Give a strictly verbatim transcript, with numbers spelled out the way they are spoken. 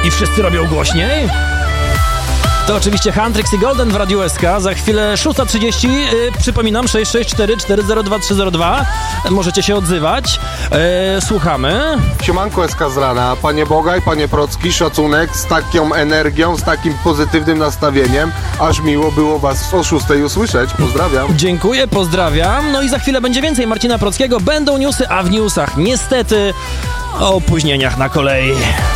I wszyscy robią głośniej? To oczywiście Huntrix i Golden w Radiu S K. Za chwilę szósta trzydzieści. Yy, przypominam, sześć sześć cztery cztery zero dwa trzy zero dwa. Możecie się odzywać. Yy, słuchamy. Siemanko S K z rana. Panie Bogaj, panie Procki, szacunek, z taką energią, z takim pozytywnym nastawieniem. Aż miło było was o szóstej usłyszeć. Pozdrawiam. Dziękuję, pozdrawiam. No i za chwilę będzie więcej Marcina Prockiego. Będą newsy, a w newsach niestety o opóźnieniach na kolei.